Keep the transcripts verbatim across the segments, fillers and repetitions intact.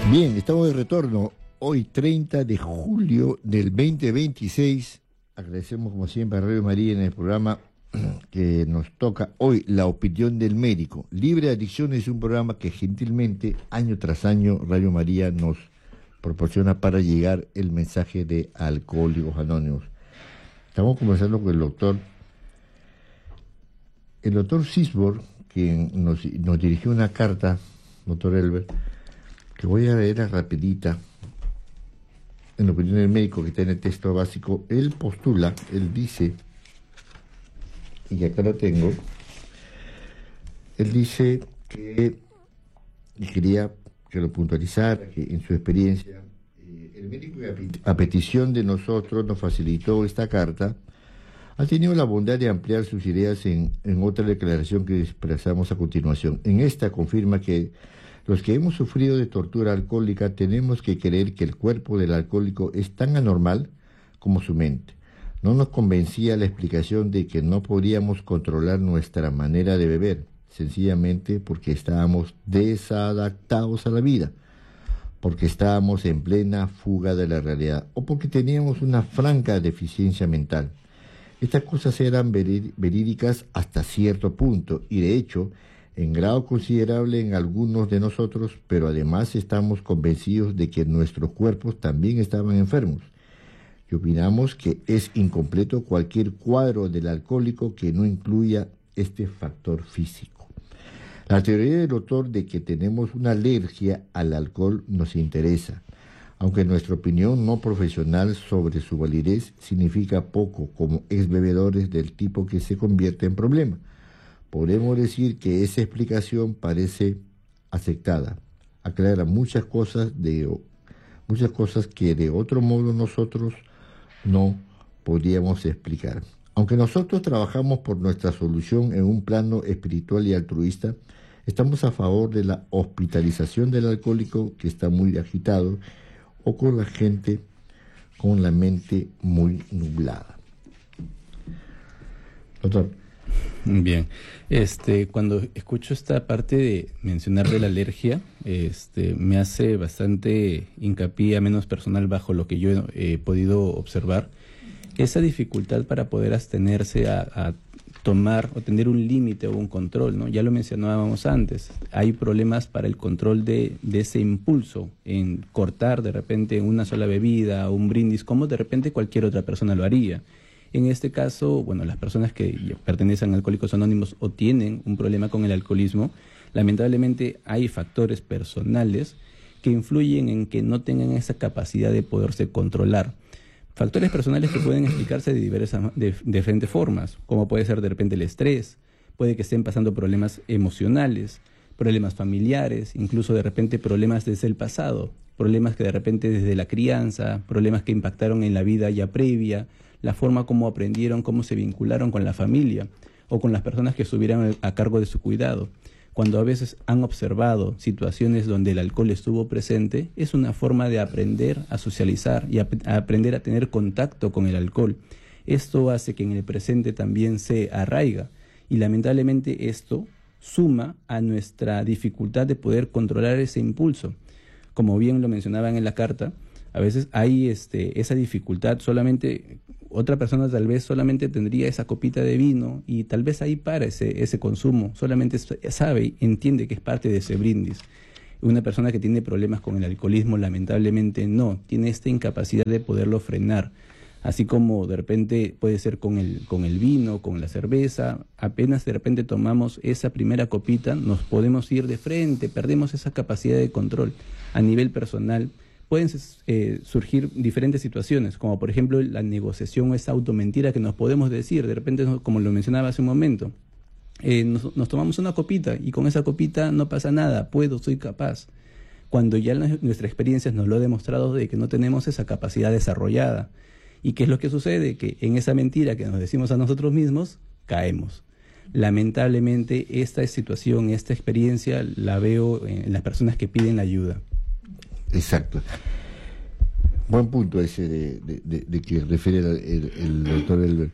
Bien, estamos de retorno. Hoy, treinta de julio del veinte veintiséis. Agradecemos como siempre a Radio María en el programa que nos toca hoy, La Opinión del Médico. Libre de Adicciones es un programa que gentilmente, año tras año, Radio María nos proporciona para llegar el mensaje de Alcohólicos Anónimos. Estamos conversando con el doctor, el doctor Sisbor, quien nos, nos dirigió una carta, doctor Elber, que voy a leer rapidita. En la opinión del médico, que está en el texto básico, él postula, él dice, y acá lo tengo, él dice que, y quería que lo puntualizara, que en su experiencia, eh, el médico, a petición de nosotros, nos facilitó esta carta, ha tenido la bondad de ampliar sus ideas en, en otra declaración que expresamos a continuación. En esta confirma que los que hemos sufrido de tortura alcohólica tenemos que creer que el cuerpo del alcohólico es tan anormal como su mente. No nos convencía la explicación de que no podíamos controlar nuestra manera de beber, sencillamente porque estábamos desadaptados a la vida, porque estábamos en plena fuga de la realidad o porque teníamos una franca deficiencia mental. Estas cosas eran verídicas hasta cierto punto y de hecho en grado considerable en algunos de nosotros, pero además estamos convencidos de que nuestros cuerpos también estaban enfermos. Y opinamos que es incompleto cualquier cuadro del alcohólico que no incluya este factor físico. La teoría del autor de que tenemos una alergia al alcohol nos interesa, aunque nuestra opinión no profesional sobre su validez significa poco como exbebedores del tipo que se convierte en problema. Podemos decir que esa explicación parece aceptada, aclara muchas cosas de muchas cosas que de otro modo nosotros no podíamos explicar. Aunque nosotros trabajamos por nuestra solución en un plano espiritual y altruista, estamos a favor de la hospitalización del alcohólico que está muy agitado o con la gente con la mente muy nublada. Doctor. Bien, este, cuando escucho esta parte de mencionar de la alergia, este, me hace bastante hincapié, a menos personal, bajo lo que yo he, he podido observar, esa dificultad para poder abstenerse a, a tomar o tener un límite o un control, ¿no? Ya lo mencionábamos antes, hay problemas para el control de, de ese impulso en cortar de repente una sola bebida o un brindis, como de repente cualquier otra persona lo haría. En este caso, bueno, las personas que pertenecen a Alcohólicos Anónimos o tienen un problema con el alcoholismo, lamentablemente hay factores personales que influyen en que no tengan esa capacidad de poderse controlar. Factores personales que pueden explicarse de diversas, de, de diferentes formas, como puede ser de repente el estrés, puede que estén pasando problemas emocionales, problemas familiares, incluso de repente problemas desde el pasado, problemas que de repente desde la crianza, problemas que impactaron en la vida ya previa, la forma como aprendieron, cómo se vincularon con la familia o con las personas que estuvieran a cargo de su cuidado. Cuando a veces han observado situaciones donde el alcohol estuvo presente, es una forma de aprender a socializar y a, a aprender a tener contacto con el alcohol. Esto hace que en el presente también se arraiga y lamentablemente esto suma a nuestra dificultad de poder controlar ese impulso. Como bien lo mencionaban en la carta, a veces hay este, esa dificultad, solamente otra persona tal vez solamente tendría esa copita de vino y tal vez ahí para ese, ese consumo, solamente sabe, entiende que es parte de ese brindis. Una persona que tiene problemas con el alcoholismo lamentablemente no, tiene esta incapacidad de poderlo frenar, así como de repente puede ser con el, con el vino, con la cerveza, apenas de repente tomamos esa primera copita, nos podemos ir de frente, perdemos esa capacidad de control. A nivel personal, pueden eh, surgir diferentes situaciones, como por ejemplo la negociación o esa automentira que nos podemos decir, de repente, como lo mencionaba hace un momento, eh, nos, nos tomamos una copita y con esa copita no pasa nada, puedo, soy capaz. Cuando ya nuestra experiencia nos lo ha demostrado de que no tenemos esa capacidad desarrollada. ¿Y qué es lo que sucede? Que en esa mentira que nos decimos a nosotros mismos, caemos. Lamentablemente esta situación, esta experiencia la veo en las personas que piden la ayuda. Exacto. Buen punto ese de, de, de, de que refiere el, el, el doctor Elber.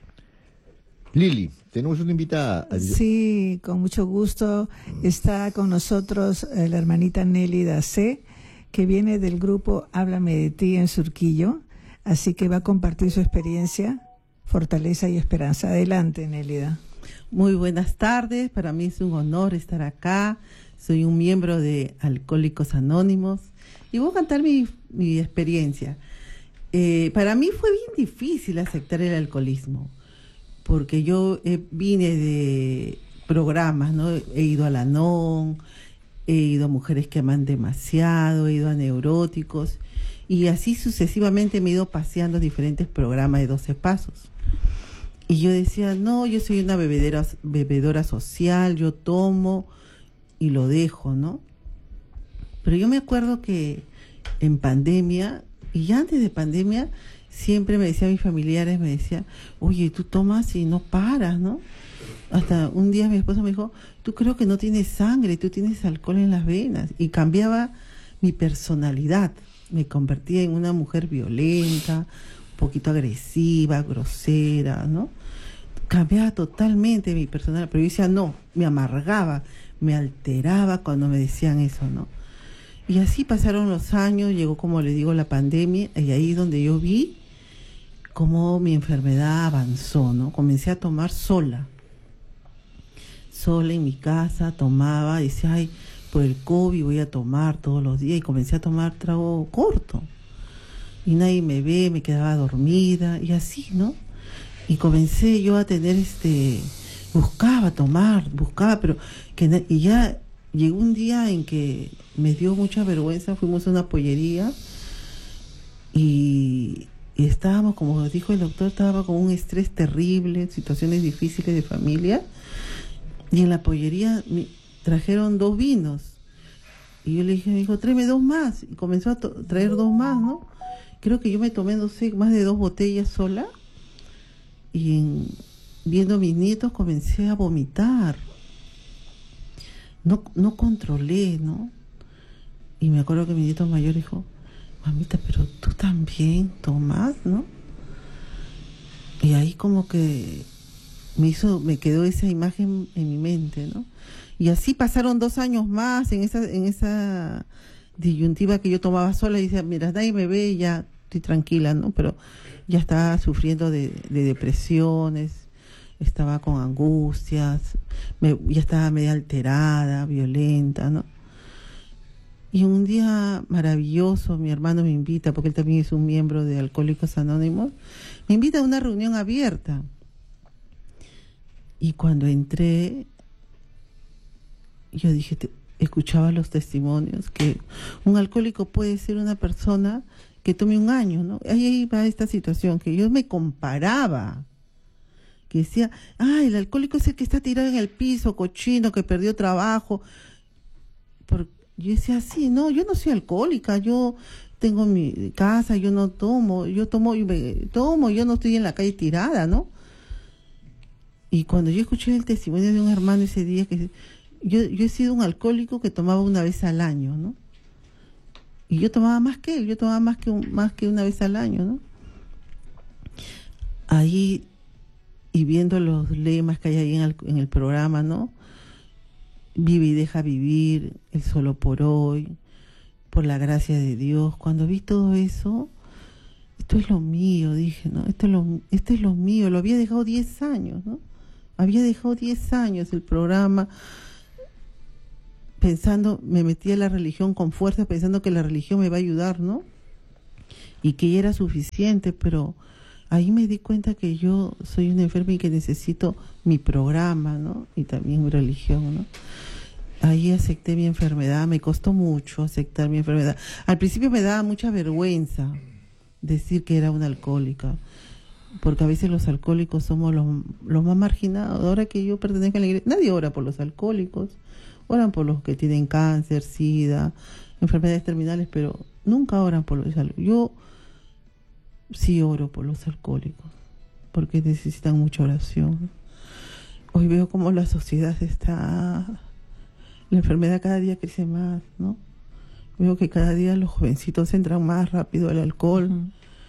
Lili, tenemos una invitada. Sí, con mucho gusto. Está con nosotros eh, la hermanita Nelly Dacé, que viene del grupo Háblame de ti en Surquillo, así que va a compartir su experiencia, fortaleza y esperanza. Adelante, Nélida. Muy buenas tardes, para mí es un honor estar acá. Soy un miembro de Alcohólicos Anónimos y voy a contar mi, mi experiencia. Eh, para mí fue bien difícil aceptar el alcoholismo, porque yo eh, vine de programas, ¿no? He ido a la N O N, he ido a Mujeres que Aman Demasiado, he ido a Neuróticos, y así sucesivamente me he ido paseando diferentes programas de doce pasos. Y yo decía, no, yo soy una bebedera, bebedora social, yo tomo y lo dejo, ¿no? Pero yo me acuerdo que en pandemia, y antes de pandemia, siempre me decían mis familiares, me decían, oye, tú tomas y no paras, ¿no? Hasta un día mi esposo me dijo, tú creo que no tienes sangre, tú tienes alcohol en las venas. Y cambiaba mi personalidad, me convertía en una mujer violenta, un poquito agresiva, grosera, ¿no? Cambiaba totalmente mi personalidad, pero yo decía, no, me amargaba, me alteraba cuando me decían eso, ¿no? Y así pasaron los años, llegó, como le digo, la pandemia, y ahí es donde yo vi cómo mi enfermedad avanzó, ¿no? Comencé a tomar sola, sola en mi casa, tomaba, decía, ay, por el COVID voy a tomar todos los días, y comencé a tomar trago corto, y nadie me ve, me quedaba dormida, y así, ¿no? Y comencé yo a tener este, buscaba tomar, buscaba, pero que y ya llegó un día en que me dio mucha vergüenza, fuimos a una pollería y, y estábamos, como dijo el doctor, estaba con un estrés terrible, situaciones difíciles de familia, y en la pollería me trajeron dos vinos, y yo le dije, me dijo, tráeme dos más, y comenzó a to- traer dos más, ¿no? Creo que yo me tomé, no sé, más de dos botellas sola, y en, viendo a mis nietos comencé a vomitar. No, no controlé, ¿no? Y me acuerdo que mi nieto mayor dijo, mamita, pero tú también tomas, ¿no? Y ahí como que me hizo, me quedó esa imagen en mi mente, ¿no? Y así pasaron dos años más en esa, en esa disyuntiva que yo tomaba sola y decía, mira, nadie me ve y ya estoy tranquila, ¿no? Pero ya estaba sufriendo de, de depresiones, estaba con angustias, me, ya estaba media alterada, violenta, ¿no? Y un día maravilloso, mi hermano me invita, porque él también es un miembro de Alcohólicos Anónimos, me invita a una reunión abierta. Y cuando entré, yo dije, te, escuchaba los testimonios, que un alcohólico puede ser una persona que tome un año, ¿no? Ahí va esta situación, que yo me comparaba, que decía, ah, el alcohólico es el que está tirado en el piso, cochino, que perdió trabajo. Por, yo decía, sí, no, yo no soy alcohólica, yo tengo mi casa, yo no tomo, yo tomo, yo me, tomo, yo no estoy en la calle tirada, ¿no? Y cuando yo escuché el testimonio de un hermano ese día, que yo, yo he sido un alcohólico que tomaba una vez al año, ¿no? Y yo tomaba más que él, yo tomaba más que, un, más que una vez al año, ¿no? Ahí, y viendo los lemas que hay ahí en el, en el programa, ¿no? Vive y deja vivir, el solo por hoy, por la gracia de Dios. Cuando vi todo eso, esto es lo mío, dije, ¿no? Esto es lo, esto es lo mío, lo había dejado diez años, ¿no? Había dejado diez años el programa, pensando, me metí a la religión con fuerza, pensando que la religión me va a ayudar, ¿no? Y que ya era suficiente, pero ahí me di cuenta que yo soy una enferma y que necesito mi programa, ¿no? Y también mi religión, ¿no? Ahí acepté mi enfermedad, me costó mucho aceptar mi enfermedad. Al principio me daba mucha vergüenza decir que era una alcohólica, porque a veces los alcohólicos somos los, los más marginados. Ahora que yo pertenezco a la iglesia, nadie ora por los alcohólicos, oran por los que tienen cáncer, sida, enfermedades terminales, pero nunca oran por los alcohólicos. Yo sí oro por los alcohólicos, porque necesitan mucha oración. Hoy veo cómo la sociedad está, la enfermedad cada día crece más, ¿no? Veo que cada día los jovencitos entran más rápido al alcohol. Uh-huh.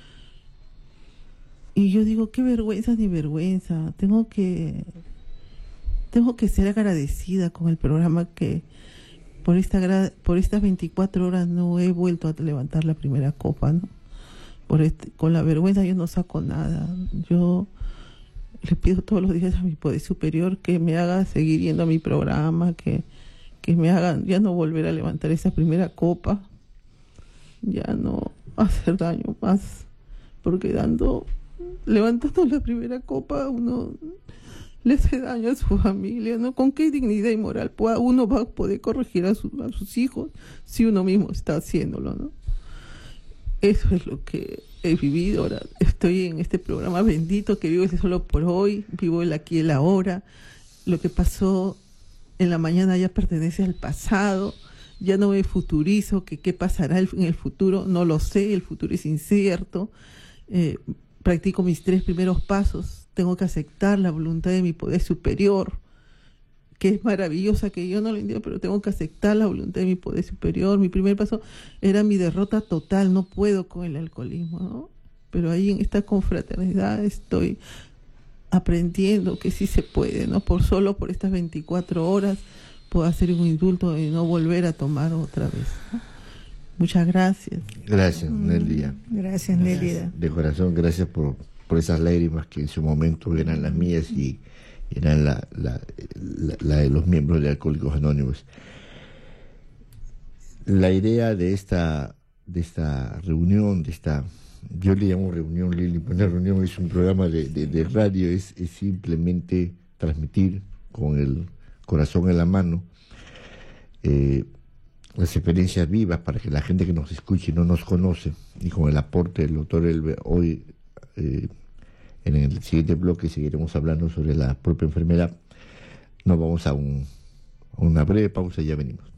Y yo digo, qué vergüenza ni vergüenza. Tengo que, tengo que ser agradecida con el programa que, por esta gra- por estas veinticuatro horas no he vuelto a levantar la primera copa, ¿no? Por este, con la vergüenza yo no saco nada. Yo le pido todos los días a mi poder superior que me haga seguir yendo a mi programa, que, que me hagan ya no volver a levantar esa primera copa, ya no hacer daño más, porque dando, levantando la primera copa uno le hace daño a su familia, ¿no? ¿Con qué dignidad y moral pueda, uno va a poder corregir a, su, a sus hijos si uno mismo está haciéndolo, ¿no? Eso es lo que he vivido. Ahora estoy en este programa bendito que vivo ese solo por hoy, vivo el aquí y el ahora. Lo que pasó en la mañana ya pertenece al pasado, ya no me futurizo, que qué pasará en el futuro, no lo sé, el futuro es incierto. Eh, practico mis tres primeros pasos, tengo que aceptar la voluntad de mi poder superior, que es maravillosa, que yo no lo entiendo, pero tengo que aceptar la voluntad de mi poder superior. Mi primer paso era mi derrota total, no puedo con el alcoholismo, ¿no? Pero ahí en esta confraternidad estoy aprendiendo que sí se puede, ¿no? Por solo por estas veinticuatro horas puedo hacer un indulto y no volver a tomar otra vez, ¿no? Muchas gracias. Gracias, Nélida. Gracias, Nélida. De corazón, gracias por, por esas lágrimas que en su momento eran las mías y eran la, la, la, la de los miembros de Alcohólicos Anónimos. La idea de esta, de esta reunión, de esta, yo le llamo reunión, Lili, pues una reunión es un programa de, de, de radio, es, es simplemente transmitir con el corazón en la mano eh, las experiencias vivas para que la gente que nos escuche y no nos conoce, y con el aporte del doctor Elber, hoy eh, en el siguiente bloque seguiremos hablando sobre la propia enfermedad. Nos vamos a, un, a una breve pausa y ya venimos.